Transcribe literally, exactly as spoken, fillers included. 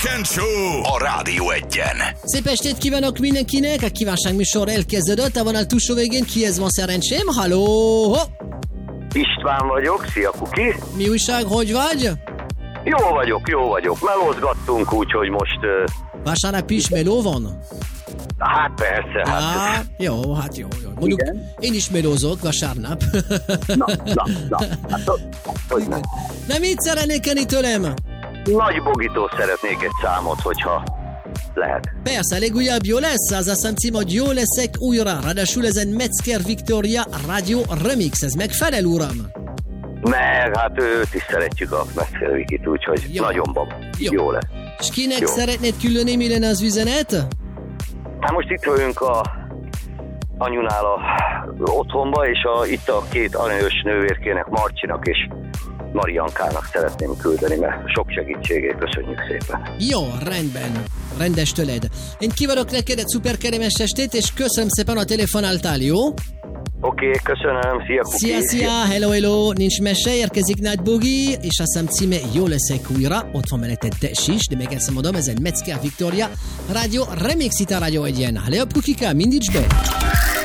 Weekend Show a Rádió Egyen. Szép estét kívánok mindenkinek, a kívánságműsor elkezdődött, a vonal túlsó végén kihez van szerencsém? Halló! István vagyok, szia Kuki! Mi újság, hogy vagy? Jó vagyok, jó vagyok, melózgattunk, úgyhogy most... Uh... Vasárnap is meló van? Hát persze, hát... Á, jó, hát jó, jó. Mondjuk igen. Én is melózok vasárnap. Na, na, na, hát hogy nem? Na mit szeretnék tőlem? Nagy bogitó szeretnék egy számot, hogyha lehet. Persze, legújabb jó lesz, az azt hiszem cím, hogy jó leszek újra. Ráadásul ez egy Metzger Victoria Radio Remix, ez megfelel, uram? Meg, hát őt is szeretjük a Metzger Vikit, úgyhogy jó. Nagyon bab. Jó. Jó lesz. És kinek jó. szeretnéd küldeni, mi lenne az üzenet? Hát most itt vagyunk a anyunál a otthonba, és a, itt a két aranyos nővérkének, Marcsinak és Mariankának szeretném küldeni, mert sok segítségét köszönjük szépen. Jó, rendben. Rendes tőled. Én kívánok neked egy szuper kellemes estét, és köszönöm szépen a telefonáltál, jó? Oké, okay, köszönöm, szia Kuki. Szia, szia, hello, hello, nincs mese, érkezik Nagy Bogi, és azt hiszem címe Jó leszek újra, ott van mellette Des is, de még egyszer mondom, ez egy Metzger Victoria Radio Remix itt a Radio Egyen. Hello, Kukika, mindíts be!